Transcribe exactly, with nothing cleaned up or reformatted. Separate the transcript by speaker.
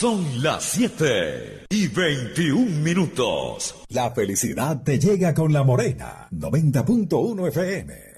Speaker 1: Son las siete y veintiún minutos.
Speaker 2: La felicidad te llega con La Morena, noventa punto uno F M.